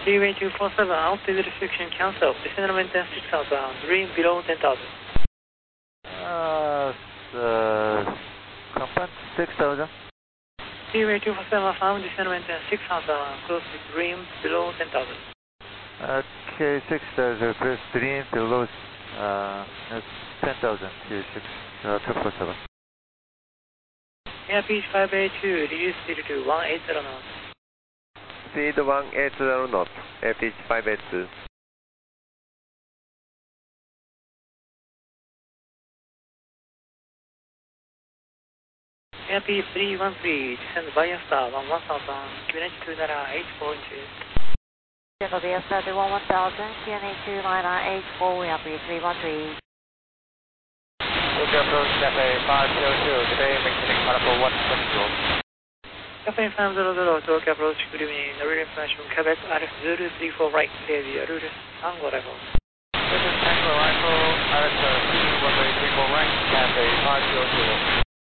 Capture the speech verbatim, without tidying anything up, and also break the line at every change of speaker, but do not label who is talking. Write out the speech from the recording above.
Freeway two four seven, altitude restriction cancel. Descend maintenance six thousand, Dream below ten thousand.
Uh, uh, compound six thousand.
Freeway two four seven, affirm, descend maintenance six thousand, close to Dream below ten thousand.
Okay, six thousand, close Dream below uh, ten thousand, Q six, uh, two four seven.
Airspeed five eight two, reduce speed to one eighty knots.
Speed one eighty knots, airspeed five eight two.
Airspeed three one three, descend via star one one thousand, Q N H two nine eight four inches.
Descend via star to one one thousand, Q N H two nine eight four, we have three one three.
Tokyo approach Cafe five zero zero, today maintaining particle one twenty.
Cafe five zero zero, Tokyo approach, good evening, real information, Quebec, Alex zero three four right, Lady, Rural, Tango Level.
This is Tango Rifle, Alex two one three four right, Cafe five zero zero.